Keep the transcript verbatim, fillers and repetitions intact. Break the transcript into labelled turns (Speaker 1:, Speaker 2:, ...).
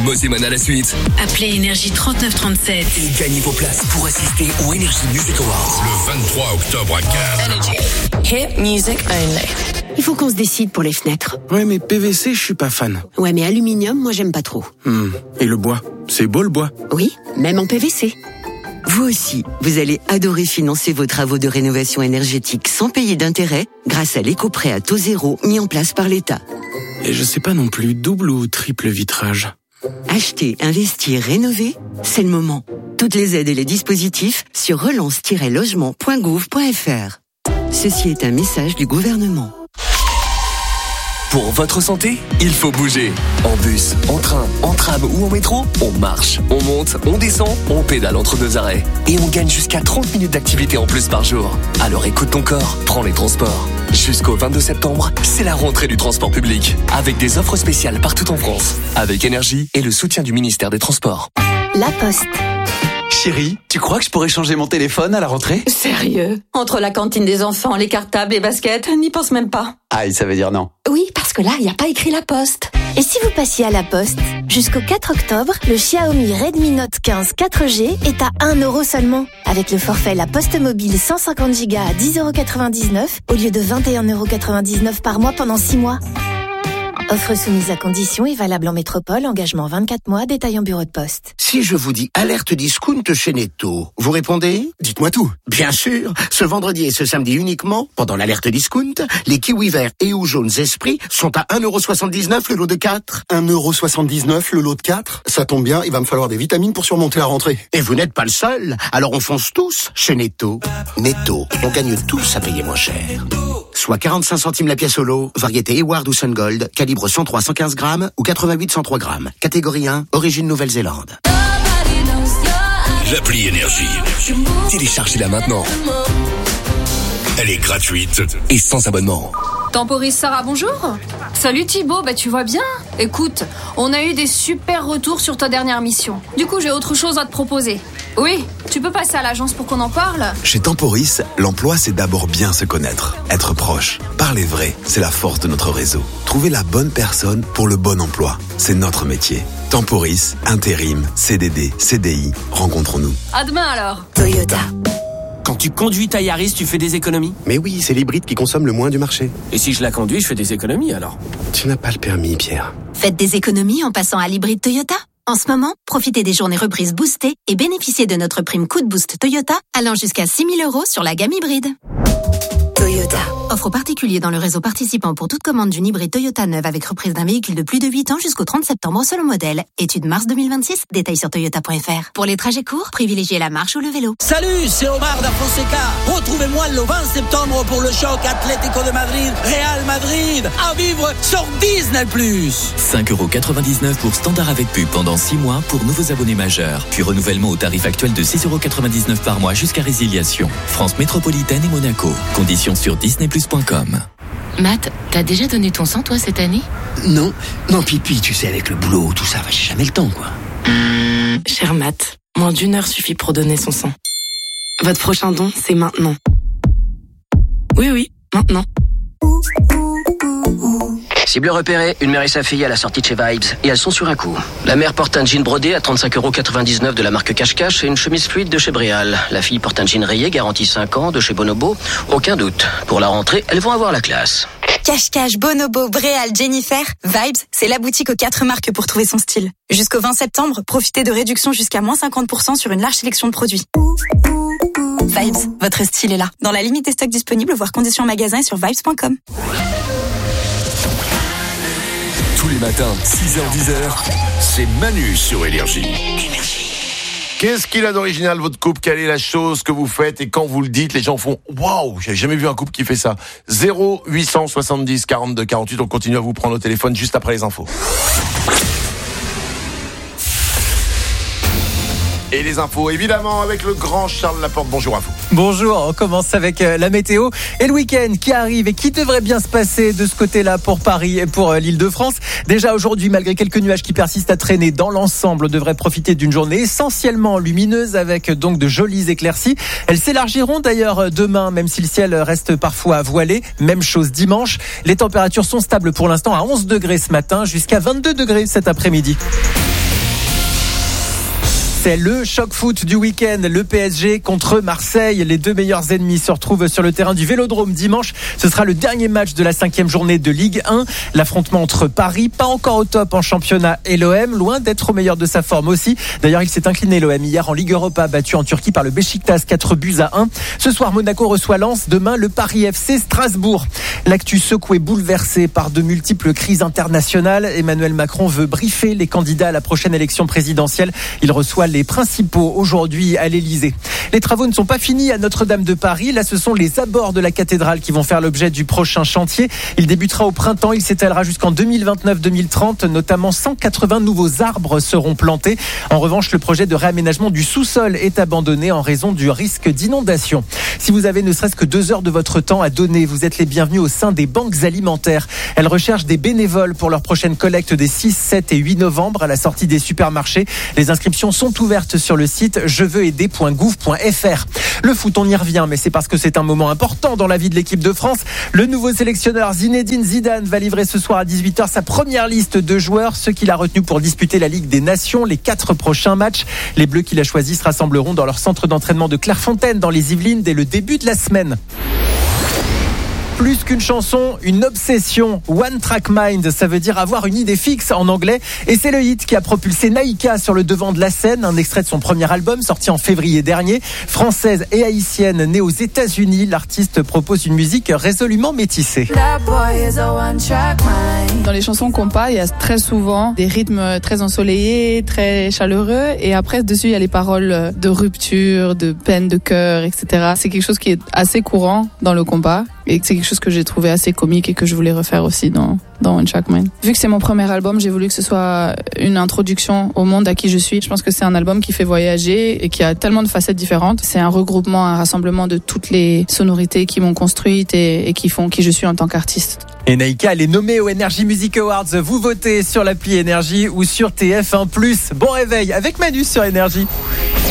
Speaker 1: Mosiman à la suite.
Speaker 2: Appelez Énergie trente-neuf trente-sept.
Speaker 1: Et gagnez vos places pour assister au Energy Music Awards.
Speaker 3: Le vingt-trois octobre à Cannes.
Speaker 2: Hit music only. Il faut qu'on se décide pour les fenêtres.
Speaker 4: Ouais, mais P V C, je suis pas fan.
Speaker 2: Ouais, mais aluminium, moi j'aime pas trop.
Speaker 4: Hmm. Et le bois? C'est beau le bois?
Speaker 2: Oui, même en P V C.
Speaker 5: Vous aussi, vous allez adorer financer vos travaux de rénovation énergétique sans payer d'intérêt grâce à l'éco-prêt à taux zéro mis en place par l'État.
Speaker 4: Et je sais pas non plus, double ou triple vitrage?
Speaker 5: Acheter, investir, rénover, c'est le moment. Toutes les aides et les dispositifs sur relance tiret logement point gouv point f r. Ceci est un message du gouvernement.
Speaker 1: Pour votre santé, il faut bouger. En bus, en train, en tram ou en métro, on marche, on monte, on descend, on pédale entre deux arrêts. Et on gagne jusqu'à trente minutes d'activité en plus par jour. Alors écoute ton corps, prends les transports. Jusqu'au vingt-deux septembre, c'est la rentrée du transport public. Avec des offres spéciales partout en France. Avec Énergie et le soutien du ministère des Transports.
Speaker 6: La Poste.
Speaker 7: Chérie, tu crois que je pourrais changer mon téléphone à la rentrée?
Speaker 6: Sérieux? Entre la cantine des enfants, les cartables, les baskets, n'y pense même pas.
Speaker 7: Ah, ça veut dire non.
Speaker 6: Oui, parce que là, il n'y a pas écrit La Poste.
Speaker 8: Et si vous passiez à La Poste? Jusqu'au quatre octobre, le Xiaomi Redmi Note quinze quatre G est à un euro seulement. Avec le forfait La Poste Mobile cent cinquante giga à dix euros quatre-vingt-dix-neuf au lieu de vingt et un euros quatre-vingt-dix-neuf par mois pendant six mois. Offre soumise à conditions et valable en métropole, engagement vingt-quatre mois, détail en bureau de poste.
Speaker 9: Si je vous dis alerte discount chez Netto, vous répondez?
Speaker 10: Dites-moi tout.
Speaker 9: Bien sûr, ce vendredi et ce samedi uniquement, pendant l'alerte discount, les kiwis verts et ou jaunes Esprit sont à un euro soixante-dix-neuf le lot de quatre.
Speaker 10: un euro soixante-dix-neuf le lot de quatre? Ça tombe bien, il va me falloir des vitamines pour surmonter la rentrée.
Speaker 9: Et vous n'êtes pas le seul, alors on fonce tous chez Netto. Netto, on gagne tous à payer moins cher. Soit quarante-cinq centimes la pièce au lot, variété Eward ou Sungold, calibre cent trois à cent quinze grammes ou quatre-vingt-huit à cent trois grammes. Catégorie un, origine Nouvelle-Zélande.
Speaker 3: L'appli Énergie.
Speaker 1: Téléchargez-la maintenant.
Speaker 3: Elle est gratuite
Speaker 1: et sans abonnement.
Speaker 11: Temporis Sarah, bonjour. Salut Thibaut, bah tu vois bien. Écoute, on a eu des super retours sur ta dernière mission. Du coup, j'ai autre chose à te proposer. Oui, tu peux passer à l'agence pour qu'on en parle?
Speaker 12: Chez Temporis, l'emploi c'est d'abord bien se connaître, être proche, parler vrai, c'est la force de notre réseau. Trouver la bonne personne pour le bon emploi, c'est notre métier. Temporis, intérim, C D D, C D I, rencontrons-nous.
Speaker 11: À demain alors.
Speaker 6: Toyota.
Speaker 13: Quand tu conduis ta Yaris, tu fais des économies?
Speaker 14: Mais oui, c'est l'hybride qui consomme le moins du marché.
Speaker 13: Et si je la conduis, je fais des économies alors?
Speaker 14: Tu n'as pas le permis, Pierre.
Speaker 15: Faites des économies en passant à l'hybride Toyota. En ce moment, profitez des journées reprises boostées et bénéficiez de notre prime coup de boost Toyota allant jusqu'à six mille euros sur la gamme hybride.
Speaker 6: Toyota.
Speaker 15: Offre aux particuliers dans le réseau participant pour toute commande d'une hybride Toyota neuve avec reprise d'un véhicule de plus de huit ans jusqu'au trente septembre selon modèle. Étude mars deux mille vingt-six, détails sur toyota point f r. Pour les trajets courts, privilégiez la marche ou le vélo.
Speaker 16: Salut, c'est Omar da Fonseca. Retrouvez-moi le vingt septembre pour le choc Atlético de Madrid, Real Madrid, à vivre sur Disney plus.
Speaker 17: cinq euros quatre-vingt-dix-neuf pour standard avec pub pendant six mois pour nouveaux abonnés majeurs. Puis renouvellement au tarif actuel de six euros quatre-vingt-dix-neuf par mois jusqu'à résiliation. France métropolitaine et Monaco. Conditions sur disney plus point com.
Speaker 18: Matt, t'as déjà donné ton sang, toi, cette année?
Speaker 9: Non, non, Pipi, tu sais, avec le boulot, tout ça, j'ai jamais le temps, quoi.
Speaker 18: Mmh, cher Matt, moins d'une heure suffit pour donner son sang. Votre prochain don, c'est maintenant. Oui, oui, maintenant.
Speaker 19: Cible repérée, une mère et sa fille à la sortie de chez Vibes, et elles sont sur un coup. La mère porte un jean brodé à trente-cinq euros quatre-vingt-dix-neuf de la marque Cache-Cache et une chemise fluide de chez Bréal. La fille porte un jean rayé, garantie cinq ans, de chez Bonobo. Aucun doute. Pour la rentrée, elles vont avoir la classe.
Speaker 20: Cache-Cache, Bonobo, Bréal, Jennifer, Vibes, c'est la boutique aux quatre marques pour trouver son style. Jusqu'au vingt septembre, profitez de réductions jusqu'à moins cinquante pour cent sur une large sélection de produits. Vibes, votre style est là. Dans la limite des stocks disponibles, voir conditions en magasin et sur vibes point com.
Speaker 1: Tous les matins, six heures dix,
Speaker 3: c'est Manu sur Énergie.
Speaker 21: Qu'est-ce qu'il a d'original, votre couple? Quelle est la chose que vous faites? Et quand vous le dites, les gens font « Waouh, j'ai jamais vu un couple qui fait ça ». zéro huit cent soixante-dix quarante-deux quarante-huit, on continue à vous prendre au téléphone juste après les infos. Et les infos, évidemment, avec le grand Charles Laporte. Bonjour Info.
Speaker 22: Bonjour, on commence avec la météo et le week-end qui arrive et qui devrait bien se passer de ce côté-là pour Paris et pour l'Île-de-France. Déjà aujourd'hui, malgré quelques nuages qui persistent à traîner dans l'ensemble, on devrait profiter d'une journée essentiellement lumineuse avec donc de jolies éclaircies. Elles s'élargiront d'ailleurs demain, même si le ciel reste parfois voilé. Même chose dimanche. Les températures sont stables pour l'instant à onze degrés ce matin jusqu'à vingt-deux degrés cet après-midi. C'est le choc foot du week-end, le P S G contre Marseille. Les deux meilleurs ennemis se retrouvent sur le terrain du Vélodrome dimanche. Ce sera le dernier match de la cinquième journée de Ligue un. L'affrontement entre Paris, pas encore au top en championnat, et l'O M, loin d'être au meilleur de sa forme aussi. D'ailleurs, il s'est incliné l'O M hier en Ligue Europa, battu en Turquie par le Beşiktaş quatre buts à un. Ce soir, Monaco reçoit Lens. Demain, le Paris F C Strasbourg. L'actu secouée, bouleversée par de multiples crises internationales. Emmanuel Macron veut briefer les candidats à la prochaine élection présidentielle. Il reçoit les principaux aujourd'hui à l'Elysée. Les travaux ne sont pas finis à Notre-Dame de Paris. Là, ce sont les abords de la cathédrale qui vont faire l'objet du prochain chantier. Il débutera au printemps. Il s'étalera jusqu'en deux mille vingt-neuf deux mille trente. Notamment cent quatre-vingts nouveaux arbres seront plantés. En revanche, le projet de réaménagement du sous-sol est abandonné en raison du risque d'inondation. Si vous avez ne serait-ce que deux heures de votre temps à donner, vous êtes les bienvenus au sein des banques alimentaires. Elles recherchent des bénévoles pour leur prochaine collecte des six, sept et huit novembre à la sortie des supermarchés. Les inscriptions sont ouvertes sur le site je veux aider point gouv point f r. Le foot, on y revient, mais c'est parce que c'est un moment important dans la vie de l'équipe de France. Le nouveau sélectionneur Zinedine Zidane va livrer ce soir à dix-huit heures sa première liste de joueurs, ceux qu'il a retenus pour disputer la Ligue des Nations, les quatre prochains matchs. Les Bleus qu'il a choisis se rassembleront dans leur centre d'entraînement de Clairefontaine dans les Yvelines dès le début de la semaine. Plus qu'une chanson, une obsession. One Track Mind, ça veut dire avoir une idée fixe en anglais. Et c'est le hit qui a propulsé Naïka sur le devant de la scène. Un extrait de son premier album sorti en février dernier. Française et haïtienne, née aux États-Unis, l'artiste propose une musique résolument métissée.
Speaker 2: Dans les chansons compas, il y a très souvent des rythmes très ensoleillés, très chaleureux. Et après, dessus, il y a les paroles de rupture, de peine de cœur, et cetera. C'est quelque chose qui est assez courant dans le compas. Et c'est quelque chose que j'ai trouvé assez comique et que je voulais refaire aussi dans, dans One Track Mind. Vu que c'est mon premier album, j'ai voulu que ce soit une introduction au monde à qui je suis. Je pense que c'est un album qui fait voyager et qui a tellement de facettes différentes. C'est un regroupement, un rassemblement de toutes les sonorités qui m'ont construite et, et qui font qui je suis en tant qu'artiste.
Speaker 22: Et Naïka, elle est nommée aux Energy Music Awards. Vous votez sur l'appli Énergie ou sur T F un plus. Bon réveil avec Manu sur Énergie.